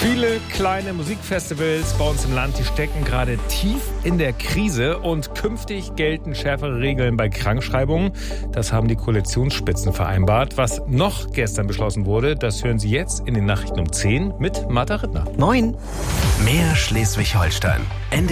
Viele kleine Musikfestivals bei uns im Land, die stecken gerade tief in der Krise und künftig gelten schärfere Regeln bei Krankschreibungen. Das haben die Koalitionsspitzen vereinbart. Was noch gestern beschlossen wurde, das hören Sie jetzt in den Nachrichten um 10 mit Martha Rittner. Moin. Mehr Schleswig-Holstein.